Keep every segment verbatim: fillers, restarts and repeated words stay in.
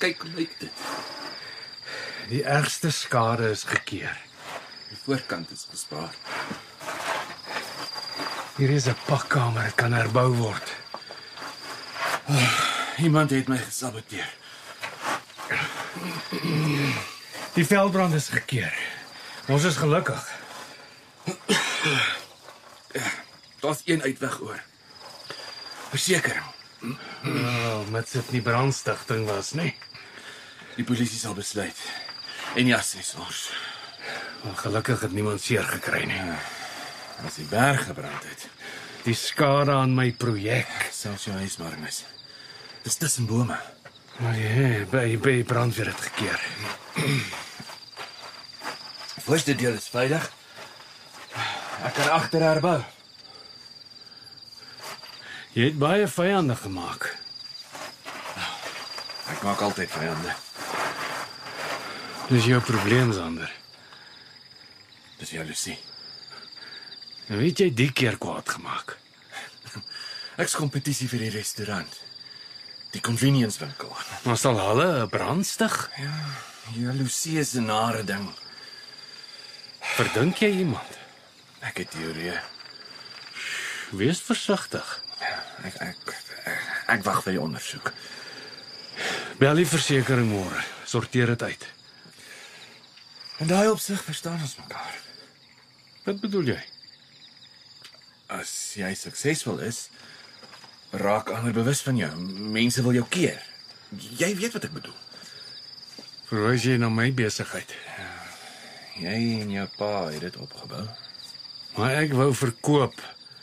kyk lyk dit. Die ergste skade is gekeer. Die voorkant is bespaar. Hier is 'n pakkamer, dit kan herbou word. Iemand het my gesaboteer. Die veldbrand is gekeer. Ons is gelukkig. Daar's een uitweg oor. Versekering. Oh, mits dit nie brandstigting was, nie. Die polisie sal besluit. En die assessors. Maar gelukkig het niemand seer gekry nie. As die berg gebrand het. Die skade aan my projek. Selfs jou huis, Magnus. Dis tussen bome. Maar ja, by by brandweer het gekeer. Die voorste deel is veilig. Ek kan agter herbou. Jy het baie vyande gemaak. Ek maak altyd vyande. Dis jou probleem, Sander. Dis jaloesie. En weet jy die keer kwaad gemaak? Ek's kompetisie vir die restaurant. Die convenience winkel. Maar sal hulle 'n brand stig? Ja, jaloesie is 'n nare ding. Verdink jy iemand? Ek het teorieë. Wees versigtig. Ek ek ek, ek wag vir die ondersoek. Bel die versekering môre. Sorteer dit uit. En daai opsig verstaan ons mekaar. Wat bedoel jy? As jy suksesvol is, raak ander bewus van jou. Mense wil jou keer. Jy weet wat ek bedoel. Verwys jy na my besigheid? Jy en jou pa het dit opgebou. Maar ek wou verkoop.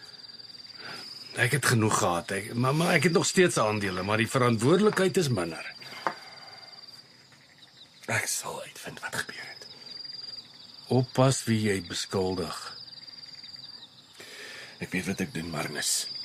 Ek het genoeg gehad. Ek, maar, maar ek het nog steeds aandele, maar die verantwoordelikheid is minder. Ek sal uitvind wat gebeur het. Oppas wie jy beskuldig. Ek weet wat ek doen, Magnus.